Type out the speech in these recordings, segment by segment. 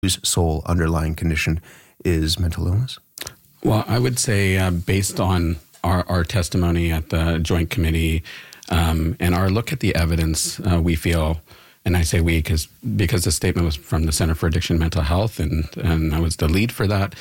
whose sole underlying condition is mental illness? Well, I would say based on our testimony at the Joint Committee and our look at the evidence, we feel, and I say we because the statement was from the Center for Addiction and Mental Health, and I was the lead for that,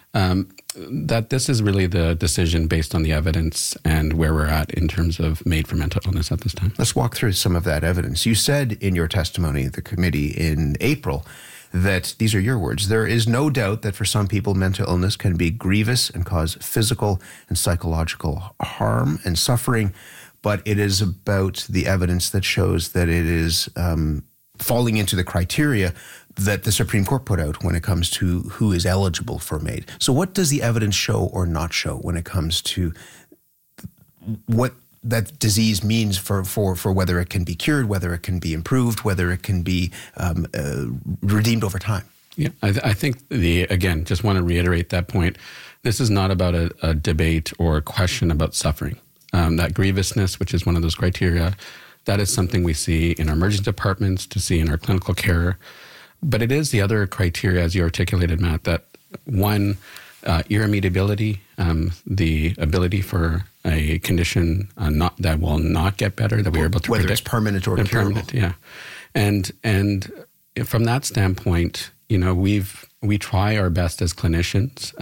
that this is really the decision based on the evidence and where we're at in terms of MAID for mental illness at this time. Let's walk through some of that evidence. You said in your testimony at the committee in April that, these are your words, there is no doubt that for some people mental illness can be grievous and cause physical and psychological harm and suffering, but it is about the evidence that shows that it is falling into the criteria that the Supreme Court put out when it comes to who is eligible for MAID. So what does the evidence show or not show when it comes to what that disease means for whether it can be cured, whether it can be improved, whether it can be redeemed over time? Yeah, I think again, just want to reiterate that point. This is not about a debate or a question about suffering. That grievousness, which is one of those criteria, that is something we see in our emergency departments, to see in our clinical care. But it is the other criteria, as you articulated, Matt, that one, irremediability, the ability for a condition that will not get better, that we are able to whether predict. It's permanent or incurable. Permanent, yeah. And from that standpoint, we try our best as clinicians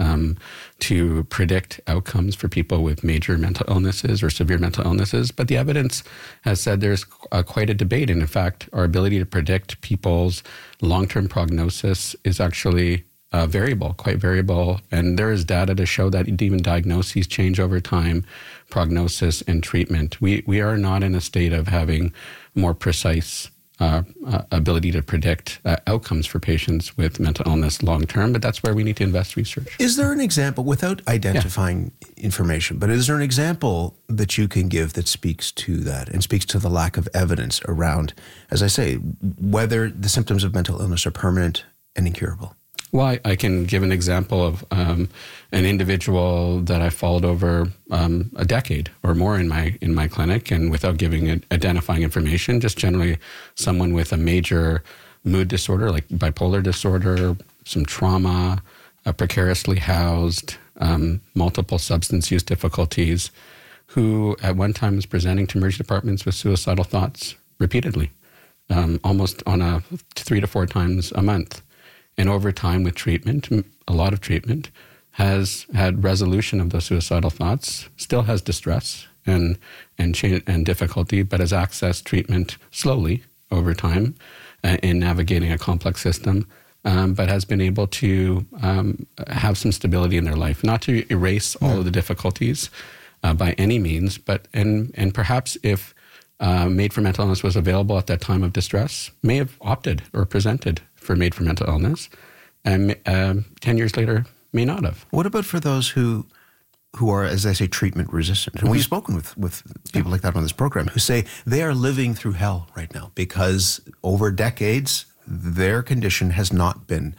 to predict outcomes for people with major mental illnesses or severe mental illnesses. But the evidence has said there's quite a debate. And in fact, our ability to predict people's long-term prognosis is actually quite variable. And there is data to show that even diagnoses change over time, prognosis and treatment. We are not in a state of having more precise ability to predict outcomes for patients with mental illness long term, but that's where we need to invest research. Is there an example, without identifying information, but is there an example that you can give that speaks to that and speaks to the lack of evidence around, as I say, whether the symptoms of mental illness are permanent and incurable? Well, I can give an example of an individual that I followed over a decade or more in my clinic, and without identifying information, just generally someone with a major mood disorder like bipolar disorder, some trauma, precariously housed, multiple substance use difficulties, who at one time was presenting to emergency departments with suicidal thoughts repeatedly, almost on 3 to 4 times a month. And over time with treatment, a lot of treatment, has had resolution of those suicidal thoughts, still has distress and difficulty, but has accessed treatment slowly over time in navigating a complex system, but has been able to have some stability in their life. Not to erase all of the difficulties by any means, but and perhaps if MAID for mental illness was available at that time of distress, may have opted or presented for MAID for mental illness, and 10 years later may not have. What about for those who are, as I say, treatment resistant? And we've spoken with people like that on this program who say they are living through hell right now because over decades their condition has not been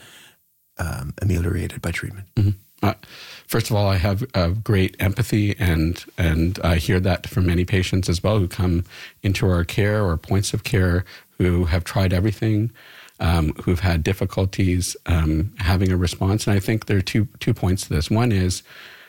ameliorated by treatment. Mm-hmm. First of all, I have great empathy, and I hear that from many patients as well who come into our care or points of care who have tried everything, who've had difficulties having a response. And I think there are two points to this. One is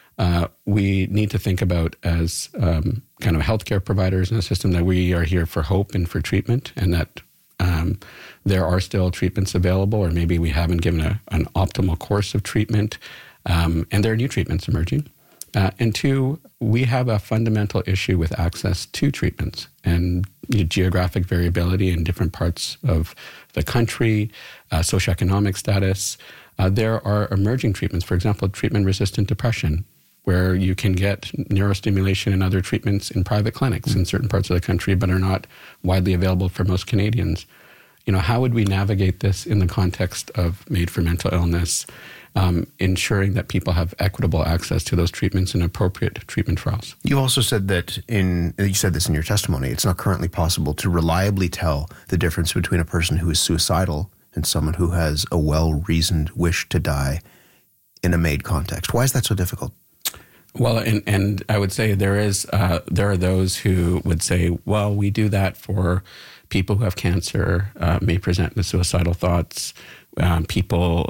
we need to think about as kind of healthcare providers in a system that we are here for hope and for treatment, and that there are still treatments available, or maybe we haven't given an optimal course of treatment, and there are new treatments emerging. And two, we have a fundamental issue with access to treatments and geographic variability in different parts of the country, socioeconomic status. There are emerging treatments, for example, treatment-resistant depression, where you can get neurostimulation and other treatments in private clinics in certain parts of the country, but are not widely available for most Canadians. How would we navigate this in the context of MAID for mental illness, ensuring that people have equitable access to those treatments and appropriate treatment trials? You also said that you said this in your testimony, it's not currently possible to reliably tell the difference between a person who is suicidal and someone who has a well-reasoned wish to die in a MAID context. Why is that so difficult? Well, and I would say there are those who would say, well, we do that for people who have cancer, may present with suicidal thoughts. people